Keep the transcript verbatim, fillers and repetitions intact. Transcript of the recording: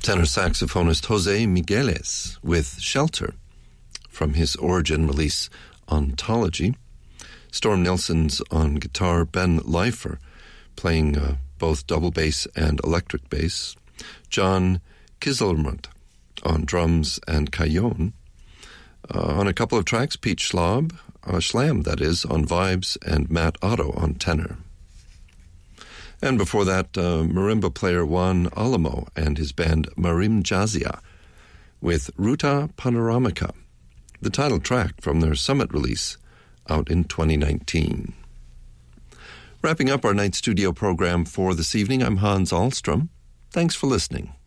tenor saxophonist Jose Migueles with Shelter from his Origin release Ontology. Storm Nilsson's on guitar, Ben Leifer playing uh, both double bass and electric bass, John Kizzelmuth on drums and cajon. Uh, on a couple of tracks, Pete Schlaub, uh, Schlam, that is, on vibes, and Matt Otto on tenor. And before that, uh, marimba player Juan Alamo and his band Marim Jazia with Ruta Panoramica, the title track from their Summit release out in twenty nineteen. Wrapping up our night studio program for this evening, I'm Hans Ahlstrom. Thanks for listening.